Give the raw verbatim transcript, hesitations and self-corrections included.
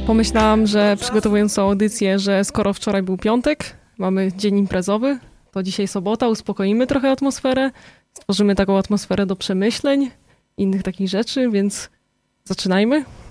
Pomyślałam, że przygotowując tą audycję, że skoro wczoraj był piątek, mamy dzień imprezowy, to dzisiaj sobota, uspokoimy trochę atmosferę, stworzymy taką atmosferę do przemyśleń, innych takich rzeczy, więc zaczynajmy.